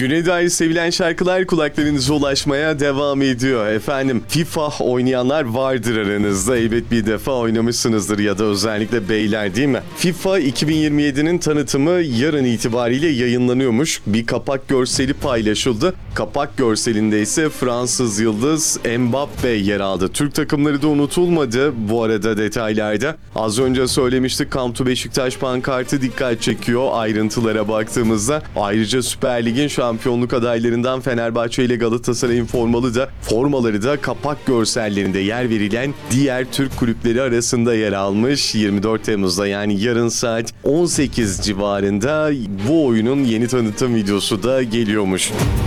Güne dair sevilen şarkılar kulaklarınıza ulaşmaya devam ediyor. Efendim, FIFA oynayanlar vardır aranızda. Elbet bir defa oynamışsınızdır ya da özellikle beyler, değil mi? FIFA 2027'nin tanıtımı yarın itibariyle yayınlanıyormuş. Bir kapak görseli paylaşıldı. Kapak görselinde ise Fransız yıldız Mbappe yer aldı. Türk takımları da unutulmadı bu arada detaylarda. Az önce söylemiştik, Come to Beşiktaş pankartı dikkat çekiyor ayrıntılara baktığımızda. Ayrıca Süper Lig'in şampiyonluk adaylarından Fenerbahçe ile Galatasaray'ın formaları da kapak görsellerinde yer verilen diğer Türk kulüpleri arasında yer almış. 24 Temmuz'da, yani yarın saat 18 civarında bu oyunun yeni tanıtım videosu da geliyormuş.